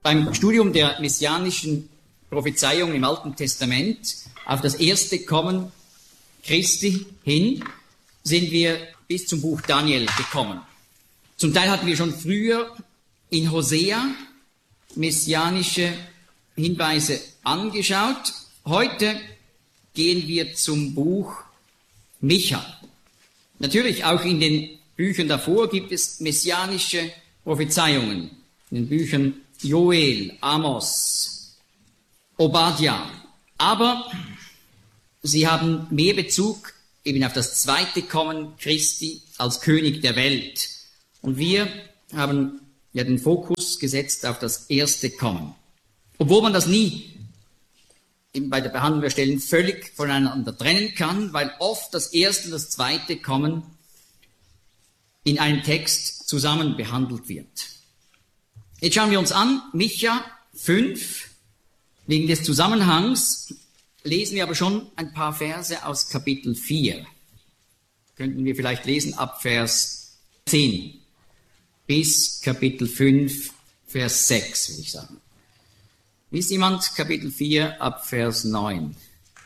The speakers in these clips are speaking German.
Beim Studium der messianischen Prophezeiung im Alten Testament auf das erste Kommen Christi hin sind wir bis zum Buch Daniel gekommen. Zum Teil hatten wir schon früher in Hosea messianische Hinweise angeschaut. Heute gehen wir zum Buch Micha. Natürlich auch in den Büchern davor gibt es messianische Prophezeiungen. In den Büchern Joel, Amos, Obadja. Aber sie haben mehr Bezug eben auf das zweite Kommen Christi als König der Welt. Und wir haben ja den Fokus gesetzt auf das erste Kommen. Obwohl man das nie eben bei der Behandlung der Stellen völlig voneinander trennen kann, weil oft das erste und das zweite Kommen in einem Text zusammen behandelt wird. Jetzt schauen wir uns an, Micha 5. Wegen des Zusammenhangs lesen wir aber schon ein paar Verse aus Kapitel 4. Könnten wir vielleicht lesen ab Vers 10 bis Kapitel 5, Vers 6, würde ich sagen. Liest jemand Kapitel 4 ab Vers 9?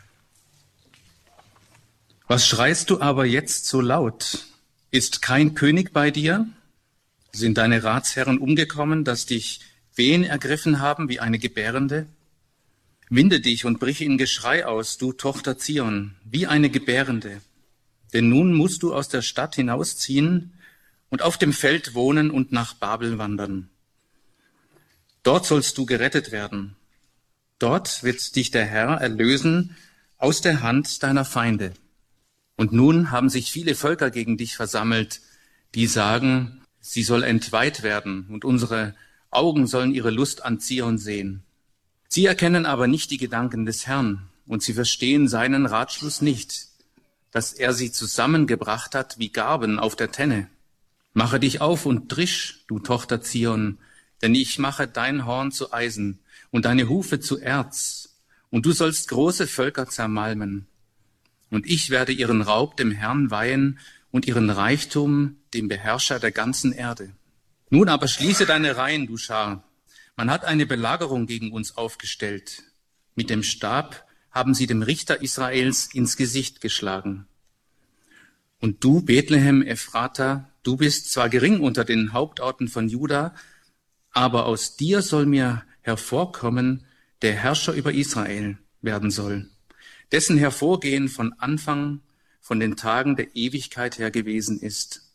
Was schreist du aber jetzt so laut? Ist kein König bei dir? Sind deine Ratsherren umgekommen, dass dich Wehen ergriffen haben wie eine Gebärende? Winde dich und brich in Geschrei aus, du Tochter Zion, wie eine Gebärende. Denn nun musst du aus der Stadt hinausziehen und auf dem Feld wohnen und nach Babel wandern. Dort sollst du gerettet werden. Dort wird dich der Herr erlösen aus der Hand deiner Feinde. Und nun haben sich viele Völker gegen dich versammelt, die sagen, sie soll entweiht werden und unsere Augen sollen ihre Lust an Zion sehen. Sie erkennen aber nicht die Gedanken des Herrn und sie verstehen seinen Ratschluss nicht, dass er sie zusammengebracht hat wie Garben auf der Tenne. Mache dich auf und drisch, du Tochter Zion, denn ich mache dein Horn zu Eisen und deine Hufe zu Erz, und du sollst große Völker zermalmen. Und ich werde ihren Raub dem Herrn weihen und ihren Reichtum dem Beherrscher der ganzen Erde. Nun aber schließe deine Reihen, du Schar. Man hat eine Belagerung gegen uns aufgestellt. Mit dem Stab haben sie dem Richter Israels ins Gesicht geschlagen. Und du, Bethlehem Ephrata, du bist zwar gering unter den Hauptorten von Juda, aber aus dir soll mir hervorkommen, der Herrscher über Israel werden soll, dessen Hervorgehen von Anfang, von den Tagen der Ewigkeit her gewesen ist.